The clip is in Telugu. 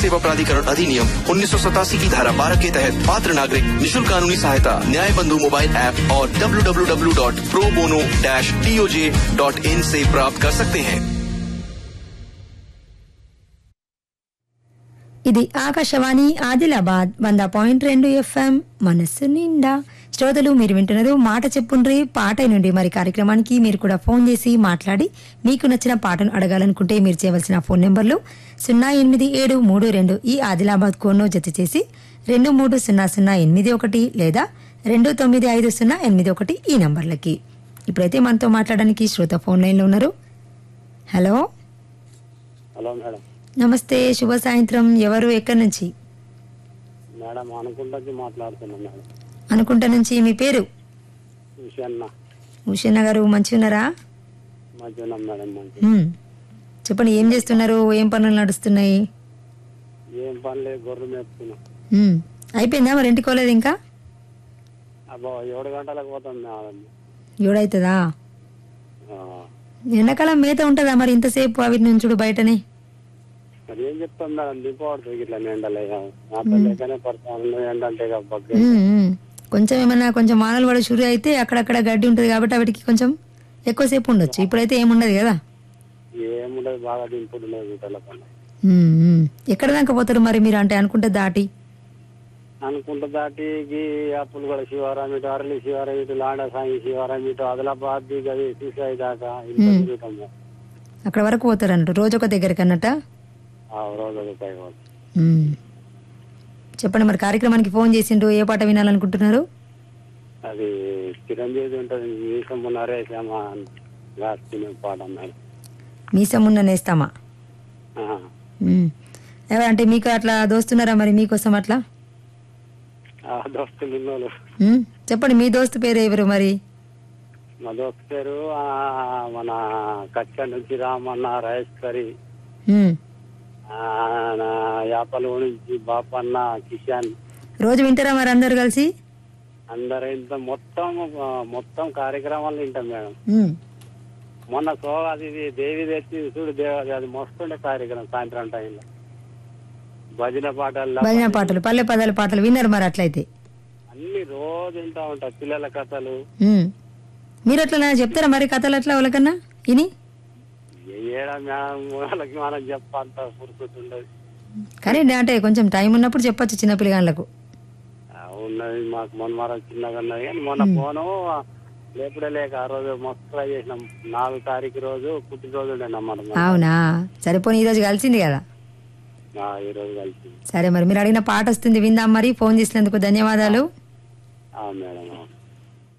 सेवा प्राधिकरण अधिनियम 1987 की धारा 12 के तहत पात्र नागरिक निशुल्क कानूनी सहायता न्याय बंधु मोबाइल ऐप और www.probono-toj.in से प्राप्त कर सकते हैं। ఇది ఆకాశవాణి ఆదిలాబాద్ 100.2 FM మనస్సు నిండా. శ్రోతలు మీరు వింటున్నారు మాట చెప్పుండ్రి పాట నుండి. మరి కార్యక్రమానికి మీరు కూడా ఫోన్ చేసి మాట్లాడి మీకు నచ్చిన పాటను అడగాలనుకుంటే మీరు చేయవలసిన ఫోన్ నెంబర్లు 08732 ఈ ఆదిలాబాద్ కోడ్ను జత చేసి 230081 లేదా 295081 ఈ నంబర్లకి. ఇప్పుడైతే మనతో మాట్లాడడానికి శ్రోత ఫోన్ లైన్లో ఉన్నారు. హలో హలో మేడం, నమస్తే, శుభ సాయంత్రం. ఎవరు, ఎక్కడి నుంచి? మేడం అనుకుంటా మాట్లాడుతున్నాం మేడం. అనుకుంటా నుంచి. మీ పేరు? ఉషన్న గారు. మంచిగా ఉన్నారా? మంచిగా మేడం. మంచి చెప్పండి, ఏం చేస్తున్నారు? ఏం పనులు నడుస్తున్నాయి? ఏం పని లేదు, గొర్రెలు మేపుతున్నాం. అయిపోయిందా మరి? ఇంటికి పోలేదు ఇంకా? అబ్బా 7 గంటలకు పోతాం మేడం. 7 అవుతుందా? ఎండాకాలం మేత ఉంటుందా మరి ఇంతసేపు అవి నుంచుడు బయటనే? మరి ఏం చెప్తాం మేడం, దింపబడుతుంది ఇట్లా ఎండలే లేకనే పడతాను. ఎండంటే కొంచెం ఏమన్నా కొంచెం వానలు పడి షురు అయితే అక్కడక్కడ గడ్డి ఉంటుంది కాబట్టి వాటికి కొంచెం ఎక్కువసేపు ఉండొచ్చు. ఇప్పుడైతే ఏముండదు కదా? ఏముండదు, బాగా దింపుడు వీటల పని. ఎక్కడ దాకా పోతారు మరి మీరు? అంటే అనుకుంటే దాటి అప్పులు కూడా శివారాం ఇటు, అరళి శివారాం ఇటు, లాండా సాయి శివారాం ఇటు, ఆదిలాబాద్ అది చూసాయి దాకా అక్కడ వరకు పోతారంట. రోజు ఒక దగ్గరికి అన్నట్ట? రోజు చెప్పండి మరి, కార్యక్రమానికి ఫోన్ చేసిండ్రు, ఏ పాట వినాలనుకుంటున్నారు? అది చిరంజీవి ఉంటుంది, మీసమున్నారే పాట మేడం. మీసమున్న నేస్తామా? అంటే మీకు అట్లా దోస్తున్నారా మరి మీకోసం అట్లా? దోస్తులు ఉన్నోళ్ళు. చెప్పండి, మీ దోస్తు పేరు ఎవరు మరి? మా దోస్తు పేరు మన కచ్చ నుంచి రామన్న, రాజేశ్వరి, యాపల నుంచి బాపన్న, కిషాన్. రోజు వింటారా మరి అందరు కలిసి? అందరు ఇంత మొత్తం కార్యక్రమాలు వింటాం మేడం. మొన్న అది దేవి తెచ్చి చూడు దేవి, అది మస్తుండే కార్యక్రమం. సాయంత్రం టైంలో భజన పాటలు, పల్లె పదాల పాటలు విన్నారు మరి? అట్లయితే అన్ని రోజు వింటా ఉంటారు. పిల్లల కథలు మీరు అట్లా చెప్తారా మరి కథలు అట్లా వాళ్ళకన్నా ఇని? వాళ్ళకి మనం చెప్పంత పురుకుతుండదు కానీ అంటే కొంచెం టైం ఉన్నప్పుడు చెప్పచ్చు చిన్న పిల్లగాళ్ళకు. ఉన్నది మాకు మొన్న చిన్నగా ఉన్నది కానీ మొన్న పోను లేపుడే లేక ఆ రోజు మస్తు ట్రై చేసినాం. 4 తారీఖు రోజు పుట్టినరోజు ఉండే అన్నమాట. అవునా? సరిపోయి ఈ రోజు కలిసింది కదా? ఈ రోజు కలిసింది. సరే మరి, మీరు అడిగిన పాట వస్తుంది, విందాం మరి. ఫోన్ చేసినందుకు ధన్యవాదాలు. మేడం.